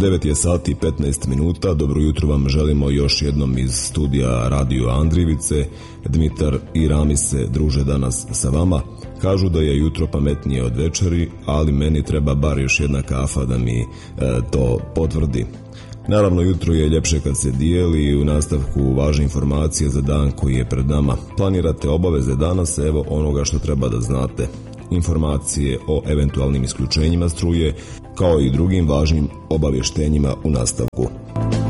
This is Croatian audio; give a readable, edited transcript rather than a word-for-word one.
9 je sati i 15 minuta, dobro jutro vam želimo još jednom iz studija Radio Andrijevice. Dmitar i Rami se druže danas sa vama. Kažu da je jutro pametnije od večeri, ali meni treba bar još jedna kafa da mi to potvrdi. Naravno, jutro je ljepše kad se dijeli i u nastavku važne informacije za dan koji je pred nama. Planirate obaveze danas, evo onoga što treba da znate. Informacije o eventualnim isključenjima struje, kao i drugim važnim obavještenjima u nastavku.